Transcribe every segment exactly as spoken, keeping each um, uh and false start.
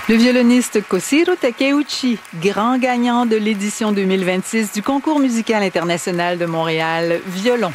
Le violoniste Kōshiro Takeuchi, grand gagnant de l'édition deux mille vingt-six du Concours musical international de Montréal, violon.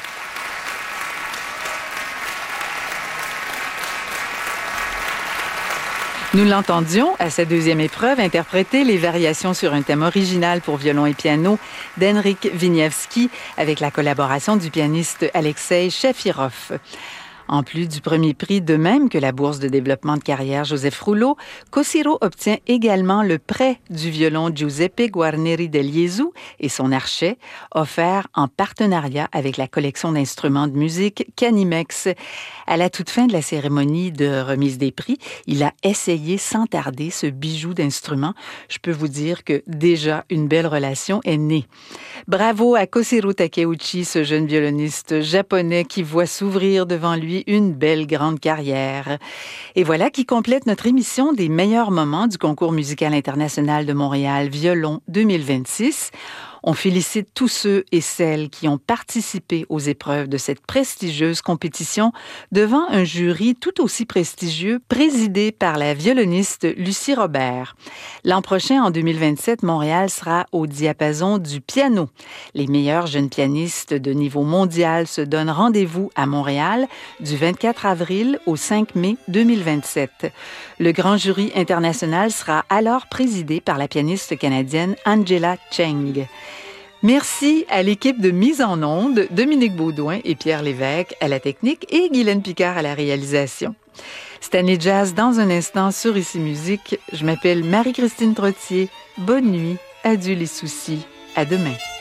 Nous l'entendions à sa deuxième épreuve interpréter les variations sur un thème original pour violon et piano d'Henryk Wieniawski avec la collaboration du pianiste Alexei Shafirov. En plus du premier prix, de même que la bourse de développement de carrière Joseph Rouleau, Kōshiro obtient également le prêt du violon Giuseppe Guarneri del Gesù et son archet, offert en partenariat avec la collection d'instruments de musique Canimex. À la toute fin de la cérémonie de remise des prix, il a essayé sans tarder ce bijou d'instrument. Je peux vous dire que déjà une belle relation est née. Bravo à Kōshiro Takeuchi, ce jeune violoniste japonais qui voit s'ouvrir devant lui une belle grande carrière. Et voilà qui complète notre émission des meilleurs moments du Concours musical international de Montréal Violon deux mille vingt-six. On félicite tous ceux et celles qui ont participé aux épreuves de cette prestigieuse compétition devant un jury tout aussi prestigieux présidé par la violoniste Lucie Robert. L'an prochain, en deux mille vingt-sept, Montréal sera au diapason du piano. Les meilleurs jeunes pianistes de niveau mondial se donnent rendez-vous à Montréal du vingt-quatre avril au cinq mai deux mille vingt-sept. Le grand jury international sera alors présidé par la pianiste canadienne Angela Cheng. Merci à l'équipe de mise en onde, Dominique Baudouin et Pierre Lévesque à la technique et Guylaine Picard à la réalisation. Stanley Jazz dans un instant sur Ici Musique. Je m'appelle Marie-Christine Trottier. Bonne nuit, adieu les soucis, à demain.